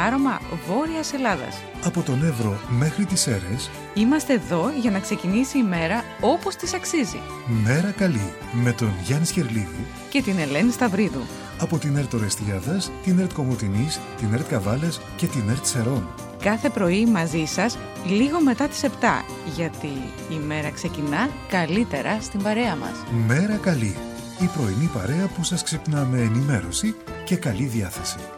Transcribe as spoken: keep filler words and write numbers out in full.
άρωμα Βόρειας Ελλάδας. Από τον Εύρο μέχρι τις Σέρρες. Είμαστε εδώ για να ξεκινήσει η μέρα όπως της αξίζει. Μέρα καλή με τον Γιάννη Σκερλίδη και την Ελένη Σταυρίδου. Από την ΕΡΤ Ορεστιάδας, την ΕΡΤ Κομοτηνής, την ΕΡΤ Καβάλας και την ΕΡΤ Σερών. Κάθε πρωί μαζί σας, λίγο μετά τις επτά, γιατί η μέρα ξεκινά καλύτερα στην παρέα μας. Μέρα καλή, η πρωινή παρέα που σας ξυπνά με ενημέρωση και καλή διάθεση.